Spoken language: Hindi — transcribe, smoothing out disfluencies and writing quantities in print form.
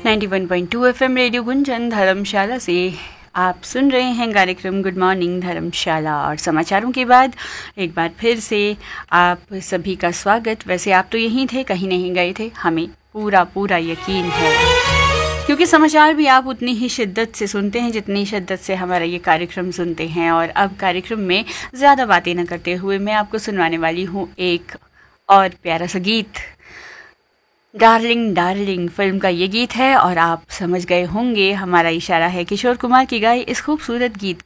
91.2 एफएम रेडियो गुंजन धर्मशाला से आप सुन रहे हैं कार्यक्रम गुड मॉर्निंग धर्मशाला। और समाचारों के बाद एक बार फिर से आप सभी का स्वागत। वैसे आप तो यहीं थे, कहीं नहीं गए थे, हमें पूरा यकीन है, क्योंकि समाचार भी आप उतनी ही शिद्दत से सुनते हैं जितनी शिद्दत से हमारा ये कार्यक्रम सुनते हैं। और अब कार्यक्रम में ज़्यादा बातें न करते हुए मैं आपको सुनवाने वाली हूँ एक और प्यारा सा गीत। डार्लिंग डार्लिंग फिल्म का ये गीत है और आप समझ गए होंगे हमारा इशारा है किशोर कुमार की गाई इस खूबसूरत गीत